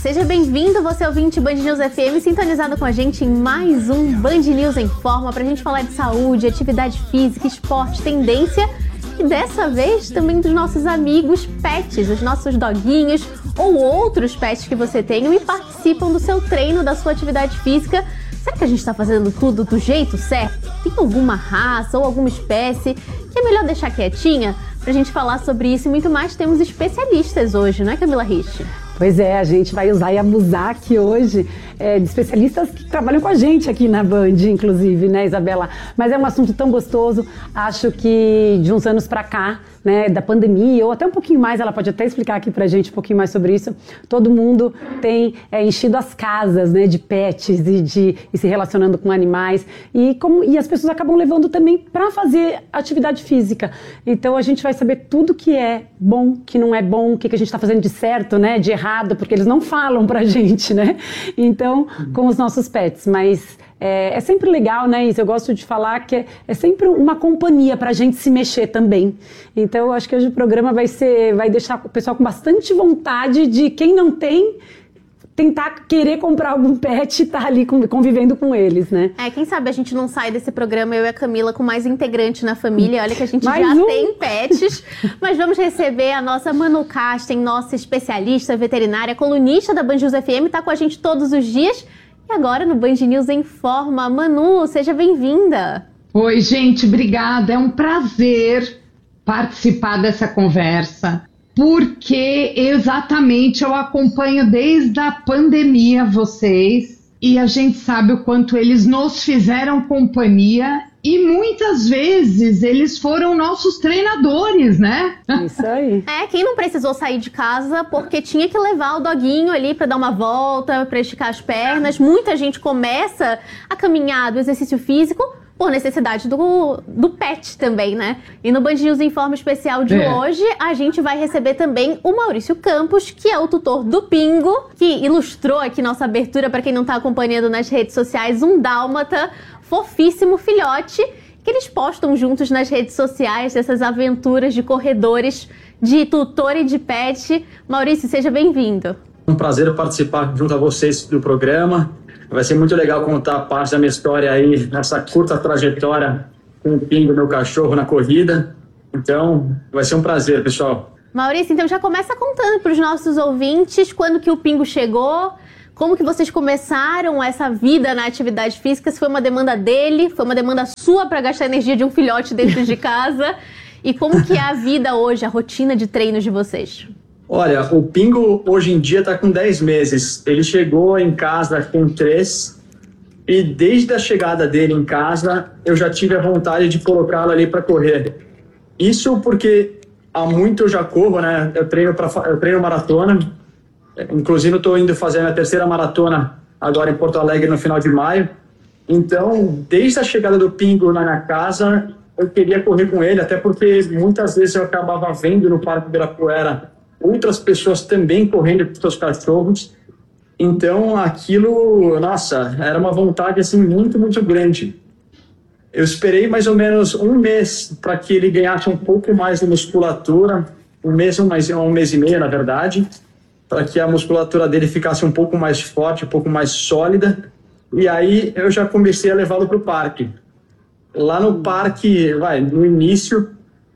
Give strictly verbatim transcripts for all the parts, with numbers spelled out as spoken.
Seja bem-vindo, você ouvinte Band News F M, sintonizado com a gente em mais um Band News em Forma, pra gente falar de saúde, atividade física, esporte, tendência e dessa vez também dos nossos amigos pets, os nossos doguinhos ou outros pets que você tenha e participam do seu treino, da sua atividade física. Será que a gente está fazendo tudo do jeito certo? Tem alguma raça ou alguma espécie que é melhor deixar quietinha? Pra gente falar sobre isso e muito mais, temos especialistas hoje, não é, Camila Rich? Pois é, a gente vai usar e abusar aqui hoje é, de especialistas que trabalham com a gente aqui na Band, inclusive, né, Isabela? Mas é um assunto tão gostoso, acho que de uns anos pra cá, né, da pandemia, ou até um pouquinho mais, ela pode até explicar aqui pra gente um pouquinho mais sobre isso, todo mundo tem é, enchido as casas, né, de pets e, de, e se relacionando com animais, e, como, e as pessoas acabam levando também pra fazer atividade física. Então a gente vai saber tudo que é bom, que não é bom, o que, que a gente tá fazendo de certo, né, de errado, porque eles não falam pra gente, né, então, com os nossos pets, mas é, é sempre legal, né, Isa? Eu gosto de falar que é, é sempre uma companhia pra gente se mexer também. Então, eu acho que hoje o programa vai ser, vai deixar o pessoal com bastante vontade de, quem não tem, tentar querer comprar algum pet e estar tá ali convivendo com eles, né? É, quem sabe a gente não sai desse programa, eu e a Camila, com mais integrante na família. Olha que a gente mais já um. tem pets. Mas vamos receber a nossa Manu Casten, nossa especialista veterinária, colunista da Band News F M, tá com a gente todos os dias. E agora no Band News em Forma. Manu, seja bem-vinda. Oi, gente, obrigada. É um prazer participar dessa conversa, porque exatamente eu acompanho desde a pandemia vocês e a gente sabe o quanto eles nos fizeram companhia e muitas vezes eles foram nossos treinadores, né? Isso aí. É, quem não precisou sair de casa porque tinha que levar o doguinho ali pra dar uma volta, pra esticar as pernas. Muita gente começa a caminhar do exercício físico por necessidade do, do pet também, né? E no Band News em Forma especial de é. hoje, a gente vai receber também o Maurício Campos, que é o tutor do Pingo, que ilustrou aqui nossa abertura, para quem não tá acompanhando nas redes sociais, um dálmata fofíssimo filhote, que eles postam juntos nas redes sociais, dessas aventuras de corredores, de tutor e de pet. Maurício, seja bem-vindo. É um prazer participar junto a vocês do programa. Vai ser muito legal contar parte da minha história aí, nessa curta trajetória com o Pingo, meu cachorro, na corrida. Então, vai ser um prazer, pessoal. Maurício, então já começa contando para os nossos ouvintes quando que o Pingo chegou, como que vocês começaram essa vida na atividade física, se foi uma demanda dele, foi uma demanda sua para gastar a energia de um filhote dentro de casa, e como que é a vida hoje, a rotina de treinos de vocês? Olha, o Pingo hoje em dia está com dez meses. Ele chegou em casa com três e desde a chegada dele em casa eu já tive a vontade de colocá-lo ali para correr. Isso porque há muito eu já corro, né? Eu treino, pra, eu treino maratona. Inclusive eu estou indo fazer a minha terceira maratona agora em Porto Alegre no final de maio. Então, desde a chegada do Pingo na minha casa, eu queria correr com ele, até porque muitas vezes eu acabava vendo no Parque Ibirapuera outras pessoas também correndo com seus cachorros. Então, aquilo, nossa, era uma vontade assim muito, muito grande. Eu esperei mais ou menos um mês para que ele ganhasse um pouco mais de musculatura, um mês, um mês, um mês e meio, na verdade, para que a musculatura dele ficasse um pouco mais forte, um pouco mais sólida. E aí eu já comecei a levá-lo para o parque. Lá no parque, vai, no início,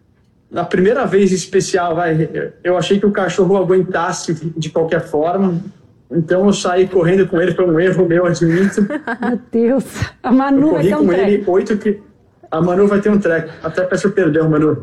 na primeira vez especial, vai, eu achei que o cachorro aguentasse de qualquer forma, então eu saí correndo com ele, foi um erro meu, admito. Meu Deus, a Manu vai ter um treco. Ele oito que A Manu vai ter um treco, até peço perdão, Manu.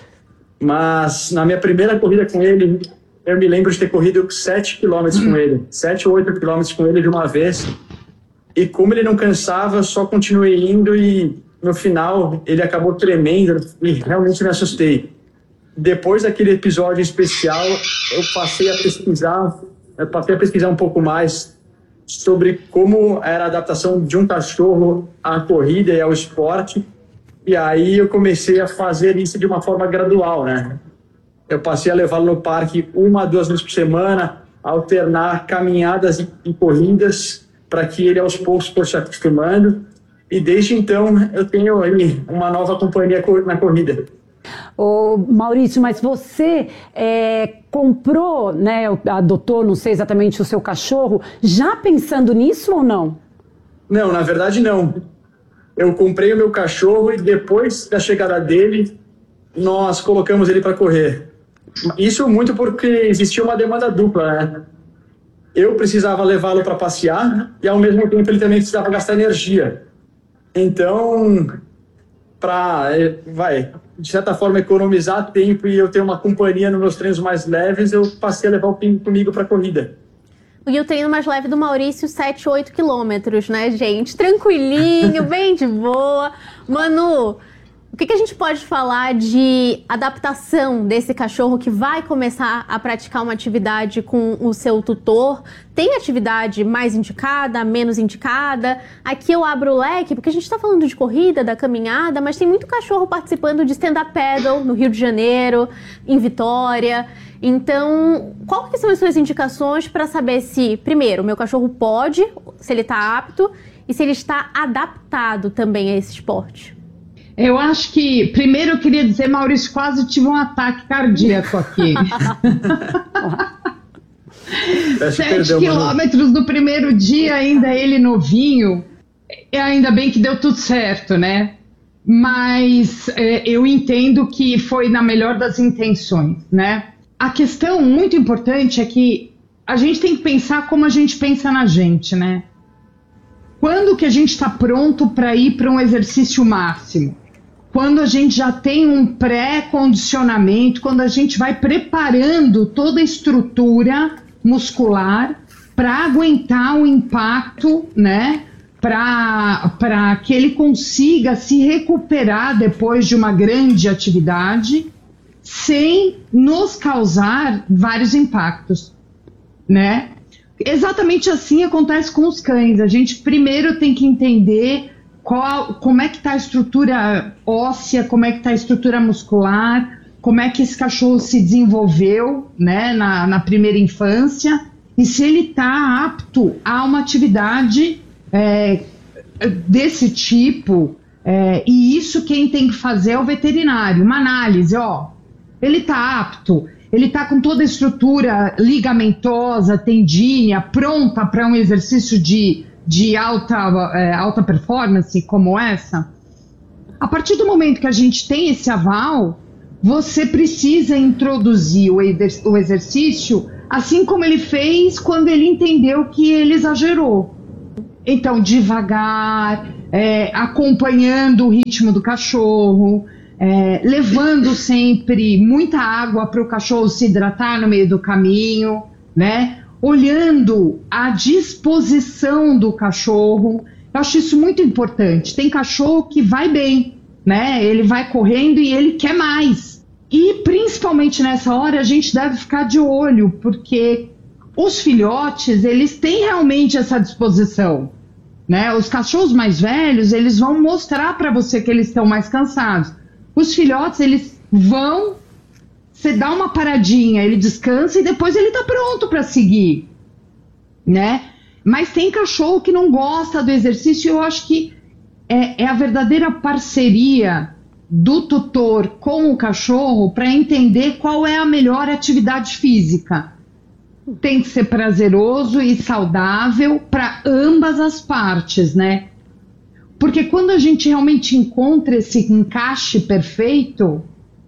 Mas na minha primeira corrida com ele, eu me lembro de ter corrido sete quilômetros com ele, sete ou oito quilômetros com ele de uma vez, e como ele não cansava, eu só continuei indo e no final, ele acabou tremendo e realmente me assustei. Depois daquele episódio especial, eu passei a pesquisar, eu passei a pesquisar um pouco mais sobre como era a adaptação de um cachorro à corrida e ao esporte. E aí eu comecei a fazer isso de uma forma gradual, né? Eu passei a levá-lo no parque uma, duas vezes por semana, alternar caminhadas e, e corridas para que ele aos poucos fosse se acostumando. E desde então eu tenho aí uma nova companhia na corrida. Ô, Maurício, mas você é, comprou, né, adotou, não sei exatamente, o seu cachorro, já pensando nisso ou não? Não, na verdade não. Eu comprei o meu cachorro e depois da chegada dele, nós colocamos ele para correr. Isso muito porque existia uma demanda dupla, né? Eu precisava levá-lo para passear e ao mesmo tempo ele também precisava gastar energia. Então, para, vai, de certa forma, economizar tempo e eu ter uma companhia nos meus treinos mais leves, eu passei a levar o Pingo comigo para a corrida. E o treino mais leve do Maurício, sete, oito quilômetros, né, gente? Tranquilinho, bem de boa. Manu, o que, que a gente pode falar de adaptação desse cachorro que vai começar a praticar uma atividade com o seu tutor? Tem atividade mais indicada, menos indicada? Aqui eu abro o leque, porque a gente está falando de corrida, da caminhada, mas tem muito cachorro participando de stand-up paddle no Rio de Janeiro, em Vitória. Então, qual que são as suas indicações para saber se, primeiro, o meu cachorro pode, se ele está apto, e se ele está adaptado também a esse esporte? Eu acho que, primeiro eu queria dizer, Maurício, quase tive um ataque cardíaco aqui. Sete quilômetros no primeiro dia, ainda ele novinho, e ainda bem que deu tudo certo, né? Mas é, eu entendo que foi na melhor das intenções, né? A questão muito importante é que a gente tem que pensar como a gente pensa na gente, né? Quando que a gente está pronto para ir para um exercício máximo? Quando a gente já tem um pré-condicionamento, quando a gente vai preparando toda a estrutura muscular para aguentar o impacto, né? Para que ele consiga se recuperar depois de uma grande atividade, sem nos causar vários impactos, né? Exatamente assim acontece com os cães. A gente primeiro tem que entender qual, como é que está a estrutura óssea, como é que está a estrutura muscular, como é que esse cachorro se desenvolveu, né, na, na primeira infância, e se ele está apto a uma atividade é, desse tipo. É, e isso quem tem que fazer é o veterinário, uma análise, ó. Ele está apto, ele está com toda a estrutura ligamentosa, tendínea, pronta para um exercício de, de alta, é, alta performance como essa. A partir do momento que a gente tem esse aval, você precisa introduzir o, exer- o exercício assim como ele fez quando ele entendeu que ele exagerou. Então, devagar, é, acompanhando o ritmo do cachorro, É, levando sempre muita água para o cachorro se hidratar no meio do caminho, né? Olhando a disposição do cachorro. Eu acho isso muito importante. Tem cachorro que vai bem, né? Ele vai correndo e ele quer mais. E principalmente nessa hora a gente deve ficar de olho, porque os filhotes, eles têm realmente essa disposição, né? Os cachorros mais velhos, eles vão mostrar para você que eles estão mais cansados. Os filhotes, eles vão, você dá uma paradinha, ele descansa e depois ele tá pronto para seguir, né? Mas tem cachorro que não gosta do exercício e eu acho que é, é a verdadeira parceria do tutor com o cachorro para entender qual é a melhor atividade física. Tem que ser prazeroso e saudável para ambas as partes, né? Porque quando a gente realmente encontra esse encaixe perfeito,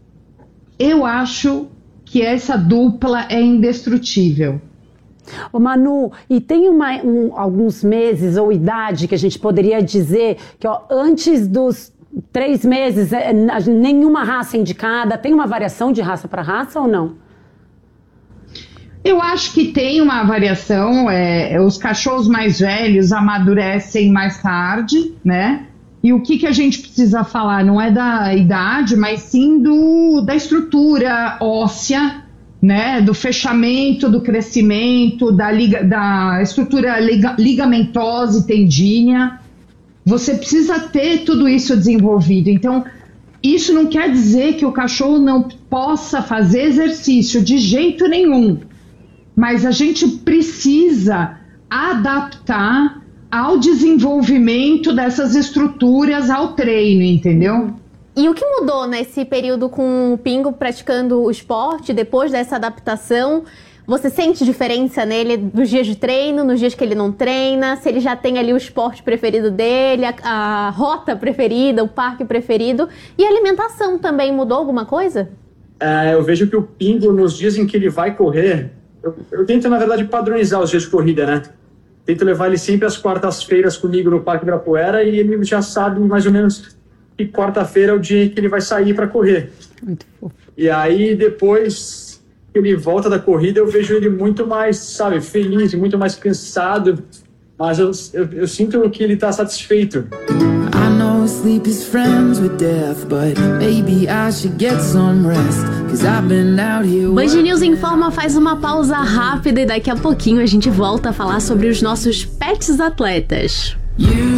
eu acho que essa dupla é indestrutível. Ô Manu, e tem uma, um, alguns meses ou idade que a gente poderia dizer que ó, antes dos três meses, é, nenhuma raça indicada, tem uma variação de raça para raça ou não? Eu acho que tem uma variação, é, os cachorros mais velhos amadurecem mais tarde, né? E o que, que a gente precisa falar não é da idade, mas sim do, da estrutura óssea, né? Do fechamento, do crescimento, da, liga, da estrutura liga, ligamentosa e tendínea. Você precisa ter tudo isso desenvolvido. Então, isso não quer dizer que o cachorro não possa fazer exercício de jeito nenhum. Mas a gente precisa adaptar ao desenvolvimento dessas estruturas ao treino, entendeu? E o que mudou nesse período com o Pingo praticando o esporte, depois dessa adaptação? Você sente diferença nele nos dias de treino, nos dias que ele não treina? Se ele já tem ali o esporte preferido dele, a, a rota preferida, o parque preferido? E a alimentação também mudou alguma coisa? É, eu vejo que o Pingo, nos dias em que ele vai correr, eu, eu tento, na verdade, padronizar os dias de corrida, né? Tento levar ele sempre às quartas-feiras comigo no Parque Ibirapuera e ele já sabe mais ou menos que quarta-feira é o dia que ele vai sair para correr. Muito fofo. E aí, depois que ele volta da corrida, eu vejo ele muito mais, sabe, feliz, muito mais cansado, mas eu, eu, eu sinto que ele está satisfeito. I know sleep is friends with death, but maybe I should get some rest, 'cause I've been out here. Band News Informa faz uma pausa rápida e daqui a pouquinho a gente volta a falar sobre os nossos pets atletas. You